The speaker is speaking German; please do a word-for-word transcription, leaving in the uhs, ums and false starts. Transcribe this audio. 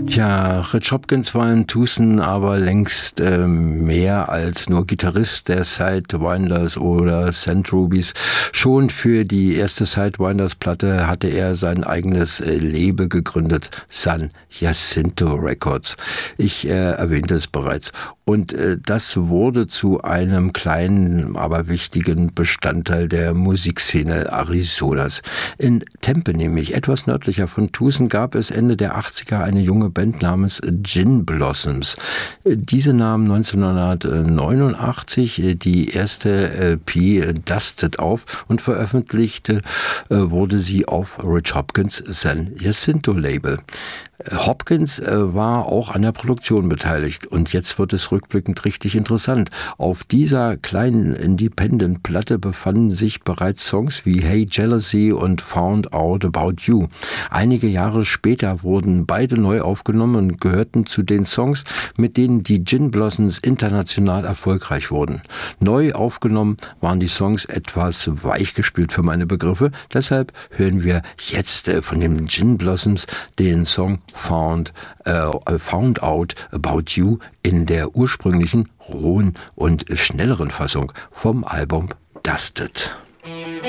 Tja, Rich Hopkins war in Tucson aber längst äh, mehr als nur Gitarrist der Sidewinders oder Saint Rubies. Schon für die erste Sidewinders-Platte hatte er sein eigenes äh, Label gegründet, San Jacinto Records. Ich äh, erwähnte es bereits. Und äh, das wurde zu einem kleinen, aber wichtigen Bestandteil der Musikszene Arizonas. In Tempe, nämlich etwas nördlicher von Tucson, gab es Ende der achtziger eine junge Band namens Gin Blossoms. Diese nahm neunzehnhundertneunundachtzig die erste L P Dusted auf und veröffentlichte wurde sie auf Rich Hopkins San Jacinto Label. Hopkins war auch an der Produktion beteiligt und jetzt wird es rückblickend richtig interessant. Auf dieser kleinen Independent-Platte befanden sich bereits Songs wie Hey Jealousy und Found Out About You. Einige Jahre später wurden beide neu aufgenommen und gehörten zu den Songs, mit denen die Gin Blossoms international erfolgreich wurden. Neu aufgenommen waren die Songs etwas weichgespült für meine Begriffe, deshalb hören wir jetzt von den Gin Blossoms den Song Found, uh, Found Out About You in der ursprünglichen, rohen und schnelleren Fassung vom Album Dusted.